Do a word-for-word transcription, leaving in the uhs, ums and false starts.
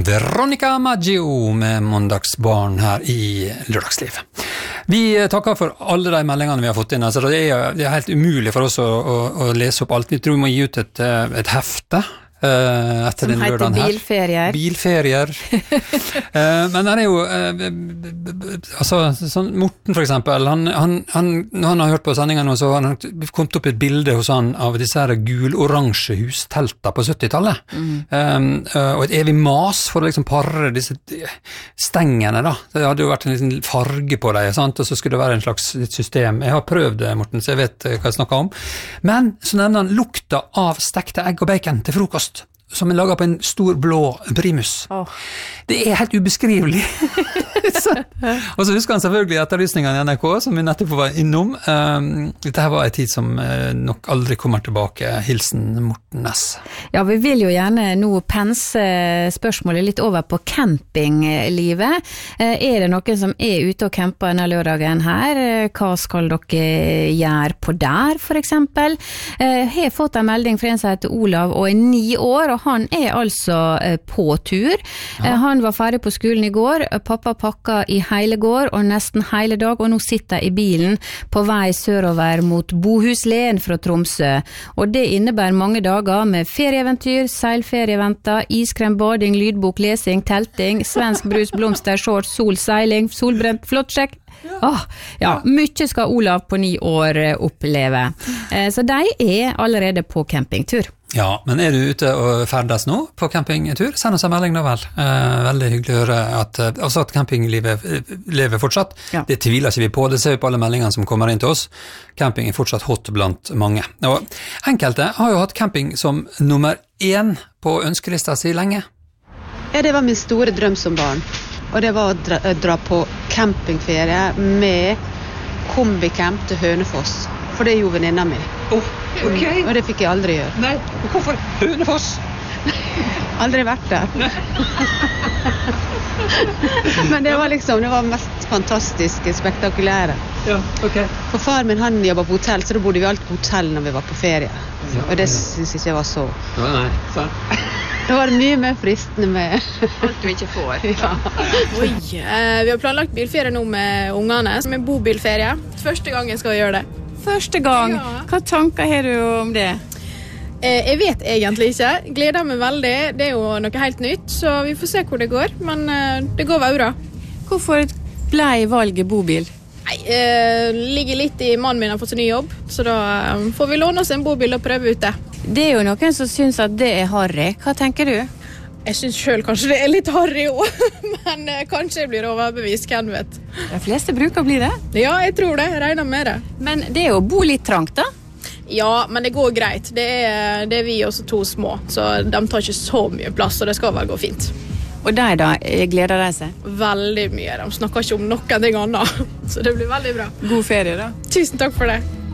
Veronica Maggio med Måndagsbarn her i Lørdagsliv. Vi takker for alle de meldingene vi har fått inn. Altså, det, er, det er helt umulig for oss å, å, å lese opp alt. Vi tror vi må gi ut et, et hefte Uh, etter som heter bilferier. Bilferier. uh, men det er jo uh, altså, sånn Morten for eksempel, han, han, han, når han har hørt på sendingen nå, så har han kommet opp et bilde hos han av disse her gul-oransje hustelter på syttitallet. Mm. Um, uh, og et evig mas for å liksom parre disse stengene da. Det hadde jo vært en liten farge på dem, sant? Og så skulle det være en slags system. Jeg har prøvd det, Morten, så jeg vet hva jeg snakker om. Men så nevner han lukta av stekte egg og bacon til frokost, som er laget på en stor blå primus. Oh. Det er helt ubeskrivelig. så, og så husker han selvfølgelig etterlysningene i N R K, som vi nettopp var innom. Um, dette her var en tid som uh, nok aldri kommer tilbake. Hilsen Morten Næss. Ja, vi vil jo gjerne nå pense spørsmålet litt over på campinglivet. Uh, er det noen som er ute og camper denne lørdagen her? Uh, hva skal dere gjøre på der, for eksempel? Uh, jeg har fått en melding fra en som heter Olav, og er ni år, og han er altså uh, på tur. Ja. Uh, han var ferdig på skolen i går, pappa pakka i hele går og nesten hele dag, og nå sitter jeg i bilen på vei sørover mot Bohuslen fra Tromsø. Og det innebærer mange dager med ferieeventyr, seilferieventer, iskrem, bading, lydbok, lesing, telting, svensk brus, blomster, shorts, sol, seiling, solbrent, flottsjekk. Oh, ja, mye skal Olav på ni år oppleve. Så de er allerede på campingtur. Ja, men er du ute og ferdes nå på campingtur? Send oss en melding nå vel. Eh, veldig hyggelig å høre at, altså at campinglivet lever fortsatt. Ja. Det tviler ikke vi på, det ser vi på alle meldingene som kommer inn til oss. Camping er fortsatt hot blant mange. Og enkelte har jo hatt camping som nummer én på ønskelista si lenge. Ja, det var min store drøm som barn. Og det var å dra, dra på campingferie med kombicamp til Hønefoss. For det gjorde venninna mi. Oh, ok. Og det fikk jeg aldri gjøre. Nei, hvorfor Hønefoss? Aldri vært der. Men det var liksom, det var mest fantastiske, spektakulære. Ja, ok. For far min, han jobbet på hotell, så da bodde vi alltid på hotell når vi var på ferie. Ja, og det synes jeg ikke var så. Ja, nei, sånn. Det var mye mer fristende med alt du ikke får. Ja. Oi, eh, vi har planlagt bilferie nå med ungene, som er bobilferie. Første gang jeg skal gjøre det. Første gang? Ja. Hva tanker har du om det? Eh, jeg vet egentlig ikke. Gleder meg veldig. Det er jo noe helt nytt, så vi får se hvor det går. Men eh, det går vel bra. Hvorfor ble valget bobil? Nei, eh, ligger litt i mannen min har fått seg ny jobb, så da eh, får vi låne oss en bobil og prøve ut det. Det er jo noen som synes at det er harry. Hva tenker du? Jeg synes selv kanskje det er litt harry også, men eh, kanskje jeg blir overbevist, hvem vet. De fleste bruker å bli det. Ja, jeg tror det. Jeg regner med det. Men det er jo å bo litt trangt da? Ja, men det går greit. Det er, det er vi også to små, så de tar ikke så mye plass, og det skal vel gå fint. Og deg da, gleder de seg? Veldig mye. De snakker ikke om noen ting annet, så det blir veldig bra. God ferie da. Tusen takk for det.